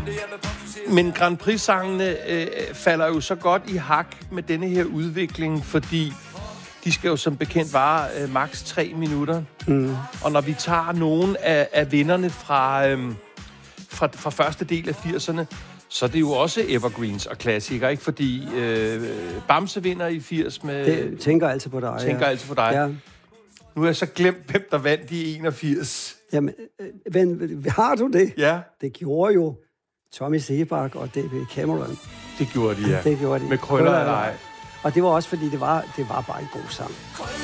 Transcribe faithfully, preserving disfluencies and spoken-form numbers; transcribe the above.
Men Grand Prix-sangene øh, falder jo så godt i hak med denne her udvikling, fordi de skal jo som bekendt vare øh, maks tre minutter. Mm. Og når vi tager nogle af, af vinderne fra, øh, fra, fra første del af firserne, så det er jo også evergreens og klassikere, ikke? Fordi øh, Bamse vinder i firs med... Det tænker altid på dig. Tænker ja. altid på dig. Ja. Nu har jeg så glemt, hvem der vandt i enogfirs. Jamen, øh, ven, har du det? Ja. Det gjorde jo Tommy Sebak og David Cameron. Det gjorde de, ja. Det gjorde de. Med Krøller eller ej. Og det var også, fordi det var, det var bare en god sang.